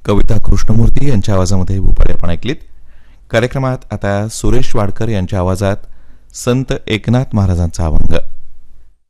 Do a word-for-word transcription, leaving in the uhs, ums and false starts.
कविता कृष्णमूर्ती यांच्या आवाजामध्ये भूपाळी आपण ऐकलीत. कार्यक्रमात आता सुरेश वाडकर यांच्या आवाजात संत एकनाथ महाराजांचा अभंग.